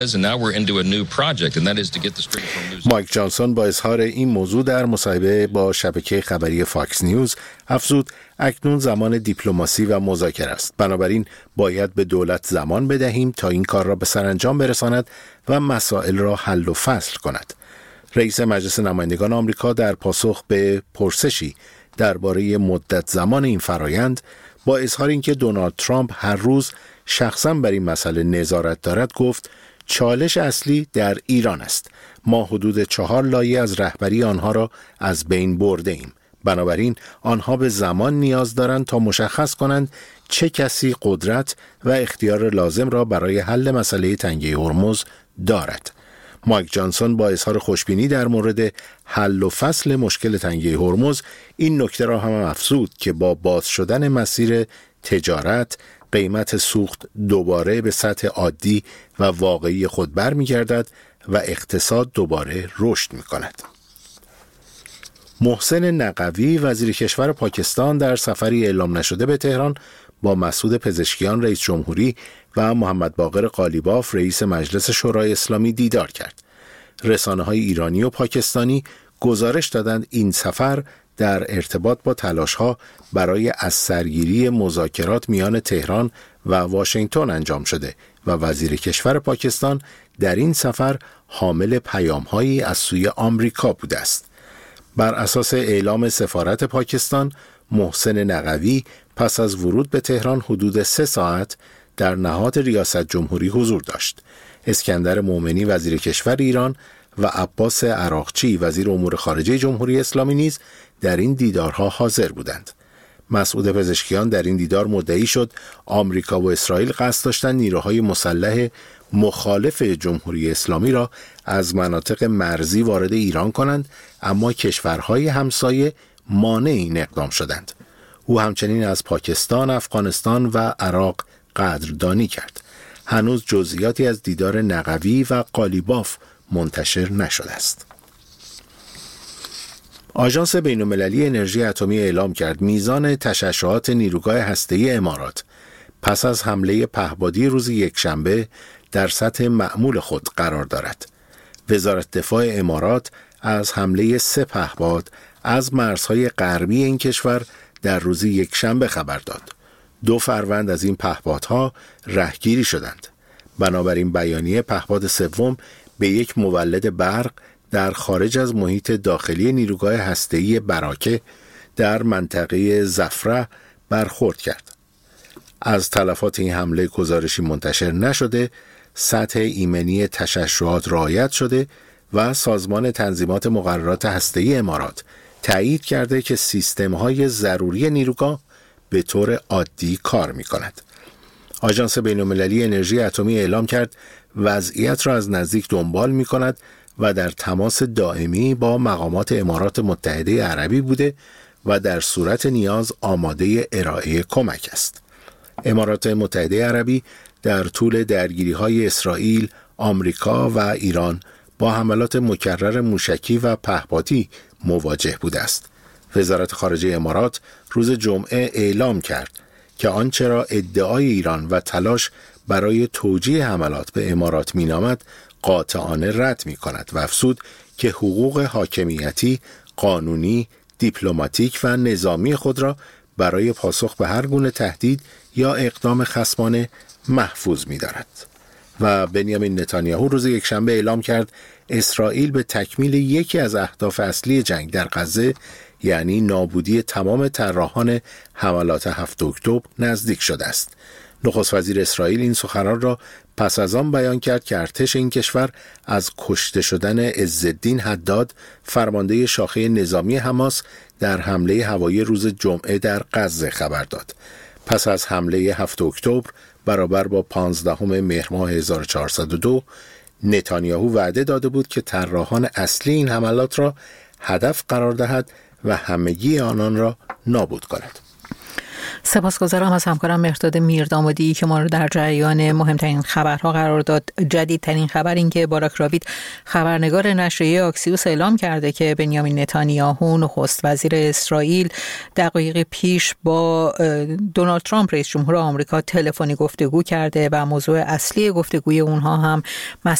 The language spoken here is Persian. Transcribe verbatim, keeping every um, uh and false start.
مایک جانسون با اظهار این موضوع در مصاحبه با شبکه خبری فاکس نیوز افزود اکنون زمان دیپلماسی و مذاکره است. بنابراین باید به دولت زمان بدهیم تا این کار را به سرانجام برساند و مسائل را حل و فصل کند. رئیس مجلس نمایندگان آمریکا در پاسخ به پرسشی درباره مدت زمان این فرایند با اظهار اینکه دونالد ترامپ هر روز شخصاً بر این مسئله نظارت دارد گفت چالش اصلی در ایران است. ما حدود چهار لایه از رهبری آنها را از بین برده ایم. بنابراین آنها به زمان نیاز دارند تا مشخص کنند چه کسی قدرت و اختیار لازم را برای حل مسئله تنگه هرمز دارد. مایک جانسون با اظهار خوشبینی در مورد حل و فصل مشکل تنگه هرمز این نکته را هم افزود که با باز شدن مسیر تجارت قیمت سوخت دوباره به سطح عادی و واقعی خود برمیگردد و اقتصاد دوباره رشد می‌کند. محسن نقوی وزیر کشور پاکستان در سفری اعلام نشده به تهران با مسعود پزشکیان رئیس جمهوری و محمد باقر قالیباف رئیس مجلس شورای اسلامی دیدار کرد. رسانه‌های ایرانی و پاکستانی گزارش دادند این سفر در ارتباط با تلاش‌ها برای از سرگیری مذاکرات میان تهران و واشنگتن انجام شده و وزیر کشور پاکستان در این سفر حامل پیام‌هایی از سوی آمریکا بوده است. بر اساس اعلام سفارت پاکستان، محسن نقوی پس از ورود به تهران حدود سه ساعت در نهاد ریاست جمهوری حضور داشت. اسکندر مومنی وزیر کشور ایران و عباس عراقچی وزیر امور خارجه جمهوری اسلامی نیز در این دیدارها حاضر بودند. مسعود پزشکیان در این دیدار مدعی شد آمریکا و اسرائیل قصد داشتند نیروهای مسلح مخالف جمهوری اسلامی را از مناطق مرزی وارد ایران کنند، اما کشورهای همسایه مانع این اقدام شدند. او همچنین از پاکستان، افغانستان و عراق قدردانی کرد. هنوز جزئیاتی از دیدار نقوی و قالیباف منتشر نشده است. آژانس بین‌المللی انرژی اتمی اعلام کرد میزان تشعشعات نیروگاه هسته‌ای امارات پس از حمله پهپادی روز یکشنبه در سطح معمول خود قرار دارد. وزارت دفاع امارات از حمله سه پهپاد از مرزهای غربی این کشور در روز یکشنبه خبر داد. دو فروند از این پهپادها رهگیری شدند. بنابراین بیانیه پهپاد سوم به یک مولد برق در خارج از محیط داخلی نیروگاه هسته‌ای براکه در منطقه زفره برخورد کرد. از تلفات این حمله گزارشی منتشر نشده، سطح ایمنی تشعشعات رعایت شده و سازمان تنظیمات مقررات هسته‌ای امارات تایید کرده که سیستم‌های ضروری نیروگاه به طور عادی کار می‌کند. آژانس بین‌المللی انرژی اتمی اعلام کرد وضعیت را از نزدیک دنبال می‌کند و در تماس دائمی با مقامات امارات متحده عربی بوده و در صورت نیاز آماده ارائه کمک است. امارات متحده عربی در طول درگیری‌های اسرائیل، آمریکا و ایران با حملات مکرر موشکی و پهپادی مواجه بوده است. وزارت خارجه امارات روز جمعه اعلام کرد که آنچه را ادعای ایران و تلاش برای توجیه حملات به امارات مینامد قاطعانه رد می کند و افزود که حقوق حاکمیتی، قانونی، دیپلماتیک و نظامی خود را برای پاسخ به هر گونه تهدید یا اقدام خصمانه محفوظ می دارد. و بنیامین نتانیاهو روز یکشنبه اعلام کرد اسرائیل به تکمیل یکی از اهداف اصلی جنگ در غزه، یعنی نابودی تمام طراحان حملات هفتم اکتبر نزدیک شده است. نخست وزیر اسرائیل این سخنان را پس از آن بیان کرد که ارتش این کشور از کشته شدن عزالدین حداد، فرمانده شاخه نظامی حماس، در حمله هوایی روز جمعه در غزه خبر داد. پس از حمله هفتم اکتبر برابر با پانزدهم مهر ماه هزار و چهارصد و دو، نتانیاهو وعده داده بود که طراحان اصلی این حملات را هدف قرار دهد و همگی آنان را نابود کند. سپاسگزارم از همکارم مهرداد میردامادی که ما رو در جریان مهمترین خبرها قرار داد. جدیدترین خبر این که باراک راوید خبرنگار نشریه آکسیوس اعلام کرده که بنیامین نتانیاهو نخست وزیر اسرائیل دقایق پیش با دونالد ترامپ رئیس جمهور آمریکا تلفنی گفتگو کرده و موضوع اصلی گفتگوی اونها هم